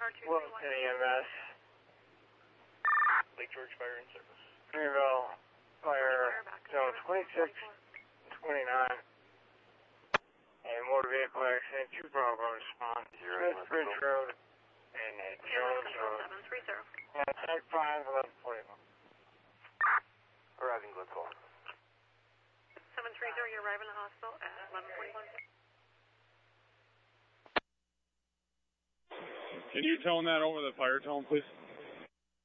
Wilton EMS. Lake George Fire in service. Greenville Fire Zone 26 and 29. And motor vehicle accident, 2 Bravo respond. Smith Bridge Road and Jones Road. 730. Tag 5, 1141. Arriving Glencoe. 730, you're arriving at the hospital at 1141. Can you tone that over the fire tone, please?